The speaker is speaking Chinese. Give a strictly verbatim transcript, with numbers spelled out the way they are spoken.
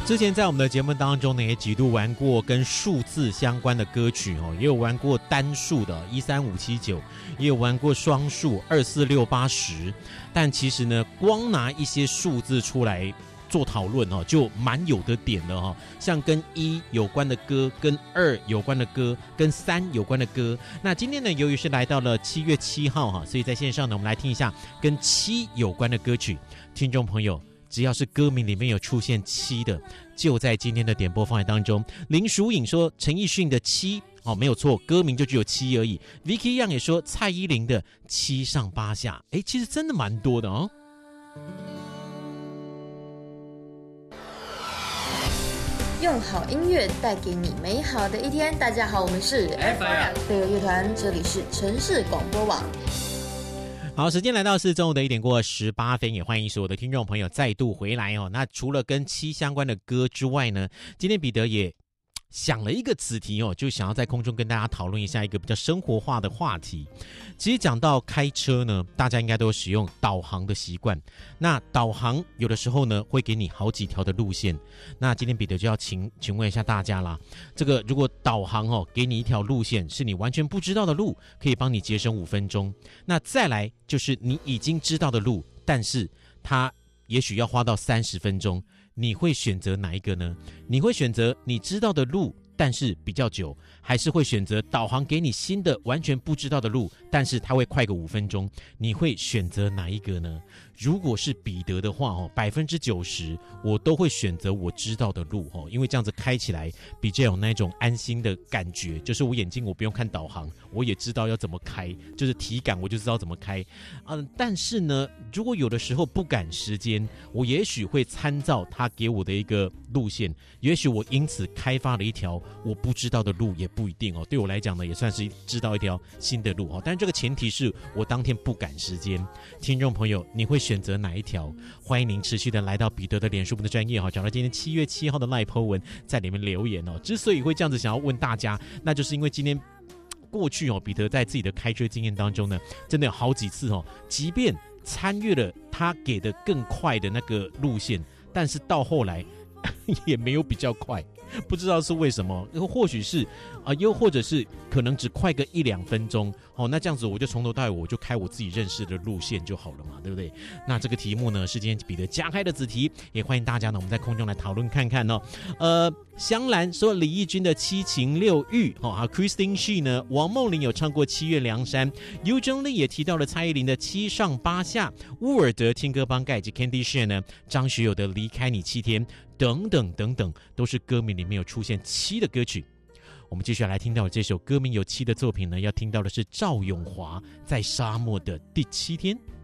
之前在我们的节目当中呢，也几度玩过跟数字相关的歌曲哦，也有玩过单数的一三五七九，也有玩过双数二四六八十，但其实呢，光拿一些数字出来做讨论哦，就蛮有的点的哦。像跟一有关的歌，跟二有关的歌，跟三有关的歌。那今天呢，由于是来到了七月七号哈，所以在线上呢，我们来听一下跟七有关的歌曲。听众朋友，只要是歌名里面有出现七的，就在今天的点播范围当中。林淑颖说陈奕迅的七哦，没有错，歌名就只有七而已。Vicky Young 也说蔡依林的七上八下，哎，其实真的蛮多的哦。 用好音乐带给你美好的一天。大家好，我们是 F M 飞儿乐团，这里是城市广播网。 好，时间来到是中午的一点过十八分，也欢迎所有的听众朋友再度回来哦。那除了跟七相关的歌之外呢，今天彼得也想了一个子题哦，就想要在空中跟大家讨论一下一个比较生活化的话题。其实讲到开车呢，大家应该都有使用导航的习惯。那导航有的时候呢，会给你好几条的路线。那今天彼得就要请请问一下大家啦，这个如果导航哦给你一条路线是你完全不知道的路，可以帮你节省五分钟。那再来就是你已经知道的路，但是它也许要花到三十分钟。你会选择哪一个呢？你会选择你知道的路，但是比较久，还是会选择导航给你新的完全不知道的路，但是它会快个五分钟？你会选择哪一个呢？如果是彼得的话哦，百分之九十我都会选择我知道的路哦，因为这样子开起来比较有那种安心的感觉，就是我眼睛我不用看导航，我也知道要怎么开，就是体感我就知道怎么开。嗯，但是呢，如果有的时候不赶时间，我也许会参照他给我的一个路线，也许我因此开发了一条我不知道的路，也不一定哦。对我来讲呢，也算是知道一条新的路哦。但是这个前提是我当天不赶时间。听众朋友，你会选择哪一条？欢迎您持续的来到彼得的脸书的专页哈，找到今天七月七号的 LINE po 文，在里面留言哦。之所以会这样子想要问大家，那就是因为今天过去哦，彼得在自己的开车经验当中呢，真的有好几次哦，即便参越了他给的更快的那个路线，但是到后来也没有比较快，不知道是为什么，或许是啊、呃，又或者是可能只快个一两分钟哦。那这样子我就从头到尾我就开我自己认识的路线就好了嘛，对不对？那这个题目呢是今天彼得加开的子题，也欢迎大家呢我们在空中来讨论看看哦。呃，香兰说李翊君的七情六欲哦，啊 Christine She 呢，王梦玲有唱过七月凉山，尤珍丽也提到了蔡依林的七上八下，乌尔德听歌帮盖以及 Candy Share 呢，张学友的离开你七天。等等等等，都是歌名里面有出现七的歌曲。我们接下来听到的这首歌名有七的作品呢，要听到的是赵咏华在沙漠的第七天。